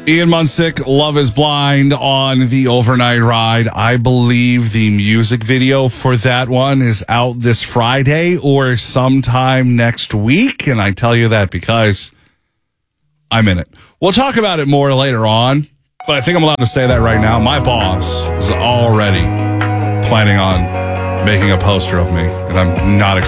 Ian Munsick, Love is Blind on the Overnight Ride. I believe the music video for that one is out this Friday or sometime next week. And I tell you that because I'm in it. We'll talk about it more later on, but I think I'm allowed to say that right now. My boss is already planning on making a poster of me, and I'm not excited.